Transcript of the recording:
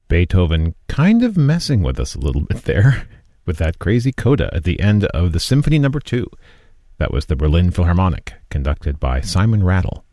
Beethoven kind of messing with us a little bit there with that crazy coda at the end of the Symphony No. 2. That was the Berlin Philharmonic, conducted by Simon Rattle.